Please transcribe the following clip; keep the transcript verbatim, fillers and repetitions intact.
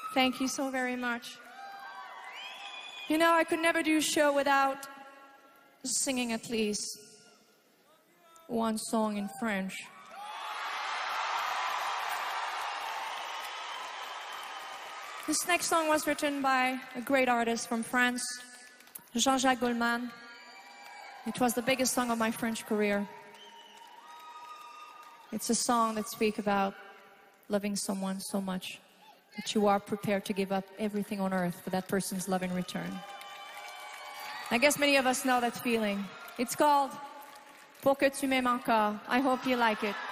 Thank you so very much. You know, I could never do a show without singing at least one song in French. This next song was written by a great artist from France, Jean-Jacques Goldman. It was the biggest song of my French career. It's a song that speaks about loving someone so much that you are prepared to give up everything on earth for that person's love in return. I guess many of us know that feeling. It's called Pour que tu m'aimes encore. I hope you like it.